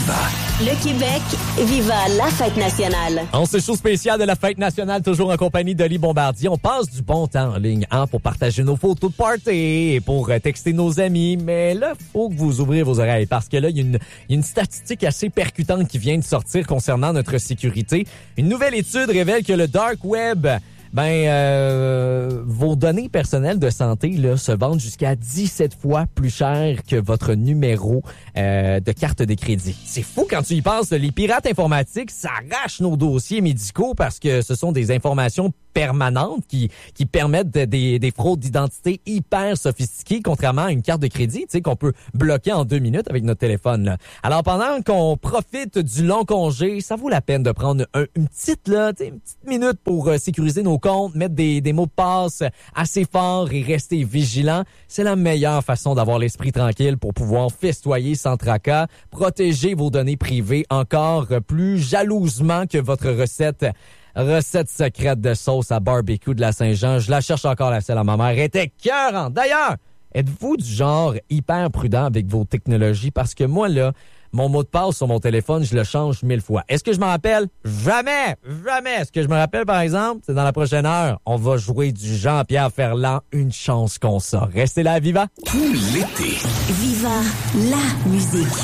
Viva. Le Québec, viva la fête nationale. En ce show spécial de la fête nationale, toujours en compagnie d'Oli Bombardier, on passe du bon temps en ligne pour partager nos photos de party et pour texter nos amis. Mais là, faut que vous ouvriez vos oreilles parce que là, il y a une statistique assez percutante qui vient de sortir concernant notre sécurité. Une nouvelle étude révèle que le dark web... vos données personnelles de santé là, se vendent jusqu'à 17 fois plus cher que votre numéro de carte de crédit. C'est fou quand tu y penses. Les pirates informatiques s'arrachent nos dossiers médicaux parce que ce sont des informations permanentes qui permettent des fraudes d'identité hyper sophistiquées, contrairement à une carte de crédit, tu sais, qu'on peut bloquer en 2 minutes avec notre téléphone. Là. Alors, pendant qu'on profite du long congé, ça vaut la peine de prendre une petite minute pour sécuriser nos comptes, mettre des mots de passe assez forts et rester vigilant. C'est la meilleure façon d'avoir l'esprit tranquille pour pouvoir festoyer sans tracas, protéger vos données privées encore plus jalousement que votre recette secrète de sauce à barbecue de la Saint-Jean. Je la cherche encore, la selle à ma mère. Elle était écœurante. D'ailleurs, êtes-vous du genre hyper prudent avec vos technologies? Parce que moi, là, mon mot de passe sur mon téléphone, je le change 1000 fois. Est-ce que je m'en rappelle? Jamais! Jamais! Ce que je me rappelle, par exemple, c'est dans la prochaine heure, on va jouer du Jean-Pierre Ferland, Une chance qu'on sort. Restez là, Viva! Tout l'été. Viva la musique.